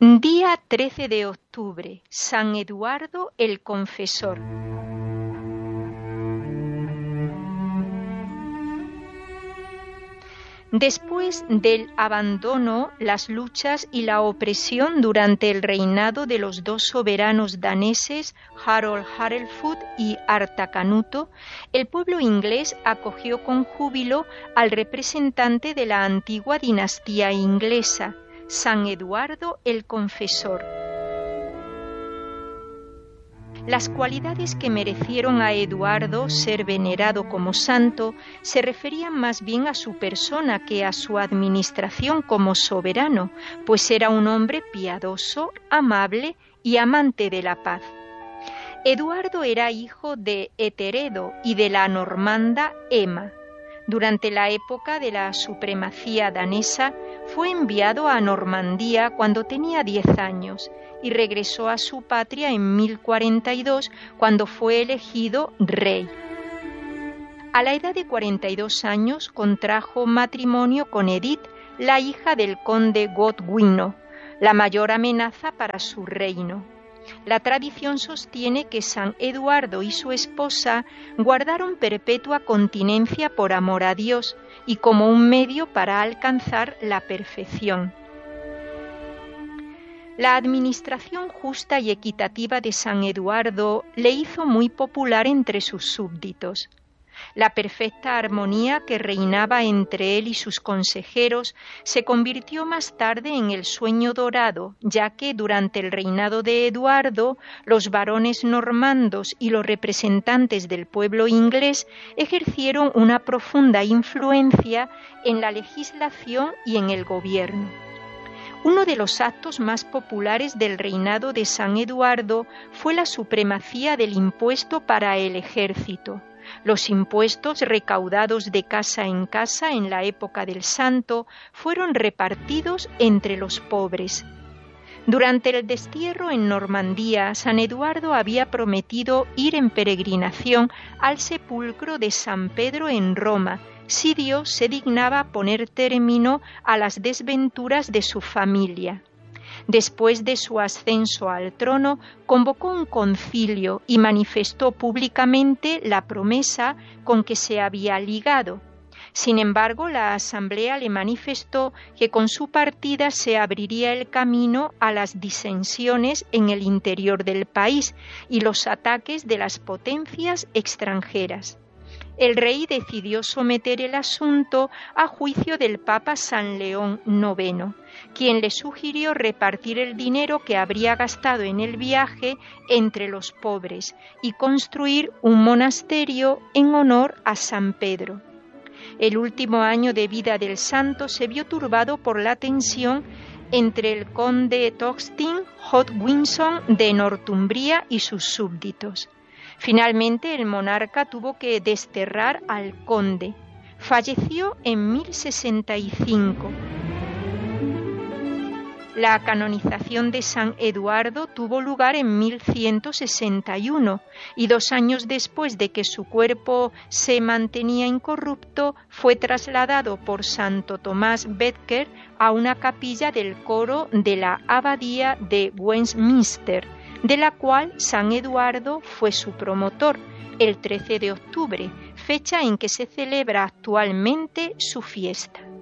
Día 13 de octubre, San Eduardo el Confesor. Después del abandono, las luchas y la opresión durante el reinado de los dos soberanos daneses, Harold Harelfut y Artacanuto, el pueblo inglés acogió con júbilo al representante de la antigua dinastía inglesa, San Eduardo el Confesor. Las cualidades que merecieron a Eduardo ser venerado como santo se referían más bien a su persona que a su administración como soberano, pues era un hombre piadoso, amable y amante de la paz. Eduardo era hijo de Eteredo y de la normanda Emma. Durante la época de la supremacía danesa, fue enviado a Normandía cuando tenía 10 años y regresó a su patria en 1042 cuando fue elegido rey. A la edad de 42 años contrajo matrimonio con Edith, la hija del conde Godwino, la mayor amenaza para su reino. La tradición sostiene que San Eduardo y su esposa guardaron perpetua continencia por amor a Dios y como un medio para alcanzar la perfección. La administración justa y equitativa de San Eduardo le hizo muy popular entre sus súbditos. La perfecta armonía que reinaba entre él y sus consejeros se convirtió más tarde en el sueño dorado, ya que durante el reinado de Eduardo, los varones normandos y los representantes del pueblo inglés ejercieron una profunda influencia en la legislación y en el gobierno. Uno de los actos más populares del reinado de San Eduardo fue la supremacía del impuesto para el ejército. Los impuestos recaudados de casa en la época del santo fueron repartidos entre los pobres. Durante el destierro en Normandía, San Eduardo había prometido ir en peregrinación al sepulcro de San Pedro en Roma, si Dios se dignaba poner término a las desventuras de su familia. Después de su ascenso al trono, convocó un concilio y manifestó públicamente la promesa con que se había ligado. Sin embargo, la asamblea le manifestó que con su partida se abriría el camino a las disensiones en el interior del país y los ataques de las potencias extranjeras. El rey decidió someter el asunto a juicio del Papa San León IX, quien le sugirió repartir el dinero que habría gastado en el viaje entre los pobres y construir un monasterio en honor a San Pedro. El último año de vida del santo se vio turbado por la tensión entre el conde Togstin Hodgwinson de Northumbria y sus súbditos. Finalmente, el monarca tuvo que desterrar al conde. Falleció en 1065. La canonización de San Eduardo tuvo lugar en 1161 y 2 años después de que su cuerpo se mantenía incorrupto, fue trasladado por Santo Tomás Becket a una capilla del coro de la abadía de Westminster, de la cual San Eduardo fue su promotor, el 13 de octubre, fecha en que se celebra actualmente su fiesta.